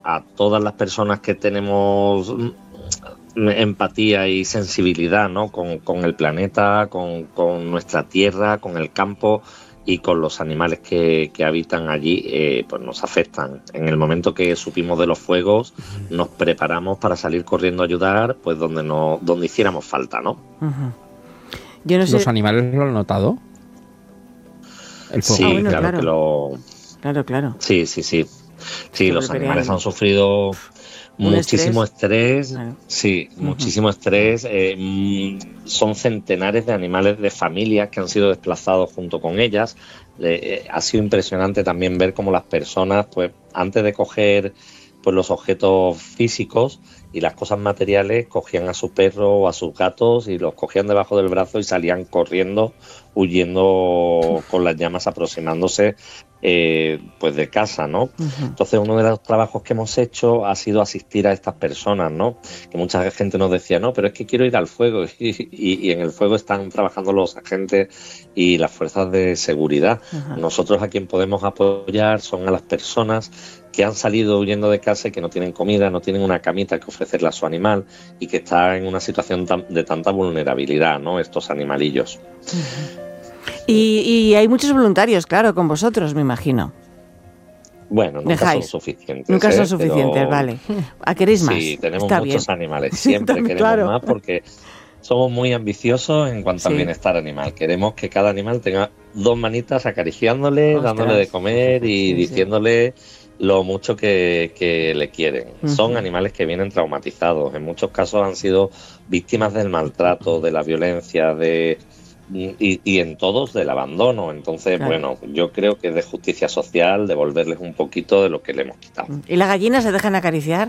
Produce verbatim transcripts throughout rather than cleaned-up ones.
a todas las personas que tenemos empatía y sensibilidad, ¿no? con, con el planeta, con, con nuestra tierra, con el campo y con los animales que, que habitan allí, eh, pues nos afectan. En el momento que supimos de los fuegos, nos preparamos para salir corriendo a ayudar, pues donde no, donde hiciéramos falta, ¿no? Uh-huh. Yo no sé... ¿Los animales lo han notado? El fuego. Sí, ah, bueno, claro, claro que lo... Claro, claro. Sí, sí, sí. Sí, que los animales han sufrido muchísimo estrés, estrés claro. sí, uh-huh. muchísimo estrés. Eh, son centenares de animales de familias que han sido desplazados junto con ellas. Eh, ha sido impresionante también ver cómo las personas, pues, antes de coger pues los objetos físicos y las cosas materiales, cogían a su perro o a sus gatos y los cogían debajo del brazo y salían corriendo, huyendo con las llamas, aproximándose eh, pues de casa, ¿no? Uh-huh. Entonces, uno de los trabajos que hemos hecho ha sido asistir a estas personas, ¿no? Que mucha gente nos decía, no, pero es que quiero ir al fuego y, y, y en el fuego están trabajando los agentes y las fuerzas de seguridad. Uh-huh. Nosotros a quien podemos apoyar son a las personas que han salido huyendo de casa y que no tienen comida, no tienen una camita que ofrecerle a su animal y que está en una situación tan, de tanta vulnerabilidad, ¿no? Estos animalillos. Uh-huh. Y, y hay muchos voluntarios, claro, con vosotros, me imagino. Bueno, nunca Dejáis. son suficientes. Nunca ¿eh? son suficientes, Pero... vale. ¿A queréis más? Sí, tenemos Está muchos bien. animales. Siempre sí, queremos claro. más porque somos muy ambiciosos en cuanto sí. al bienestar animal. Queremos que cada animal tenga dos manitas acariciándole, Ostras. dándole de comer y sí, diciéndole... Sí. lo mucho que, que le quieren. Uh-huh. Son animales que vienen traumatizados. En muchos casos han sido víctimas del maltrato, de la violencia, de y, y en todos del abandono. Entonces, claro. bueno, yo creo que es de justicia social devolverles un poquito de lo que le hemos quitado. ¿Y las gallinas se dejan acariciar?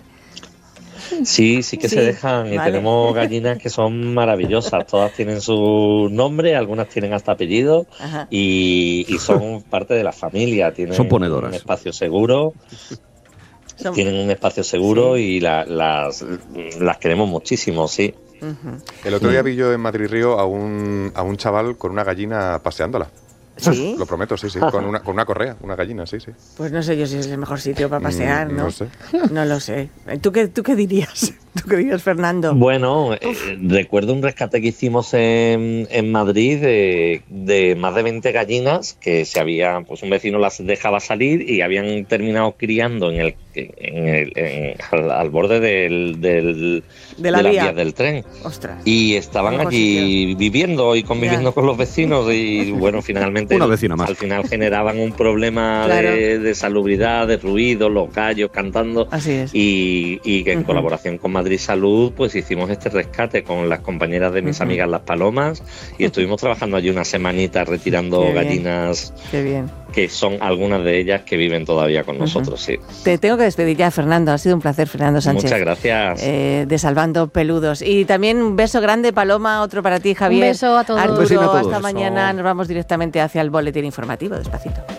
Sí, sí que sí, se dejan y vale. tenemos gallinas que son maravillosas, todas tienen su nombre, algunas tienen hasta apellido y, y son parte de la familia, tienen son ponedoras. un espacio seguro, son... tienen un espacio seguro sí. y la, las, las queremos muchísimo, sí. Uh-huh. El otro día vi yo en Madrid Río a un, a un chaval con una gallina paseándola. ¿Sí? Lo prometo, sí, sí, con una, con una correa, una gallina, sí, sí. Pues no sé yo si es el mejor sitio para pasear, ¿no? No sé. No lo sé. ¿Tú qué, tú qué dirías? ¿Tú qué dirías, Fernando? Bueno, eh, recuerdo un rescate que hicimos en, en Madrid de, de más de veinte gallinas que se habían, pues un vecino las dejaba salir y habían terminado criando en el, en el en, al, al borde del, del, de la de las vía. vías del tren. Ostras. Y estaban allí sitio. viviendo y conviviendo ya. con los vecinos y bueno, finalmente Una vecina más. al final generaban un problema claro. de, de salubridad, de ruido, los gallos cantando. Así es. Y, y que en uh-huh. colaboración con Madrid Salud pues hicimos este rescate con las compañeras de mis uh-huh. amigas las palomas y estuvimos trabajando allí una semanita retirando Qué gallinas Qué bien. que son algunas de ellas que viven todavía con uh-huh. nosotros, sí. Te tengo que despedir ya, Fernando. Ha sido un placer, Fernando Sánchez. Muchas gracias. Eh, de Salvando Peludos. Y también un beso grande, Paloma, otro para ti, Javier. Un beso a todos. Arturo, a todos. hasta mañana. Nos vamos directamente hacia el boletín informativo. Despacito.